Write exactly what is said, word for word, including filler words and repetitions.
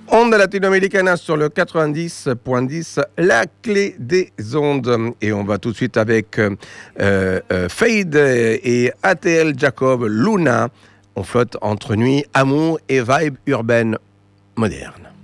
Onde latino-américaine sur le quatre-vingt-dix point dix, la clé des ondes. Et on va tout de suite avec euh, euh, Fade et A T L Jacob, Luna. On flotte entre nuit, amour et vibe urbaine moderne.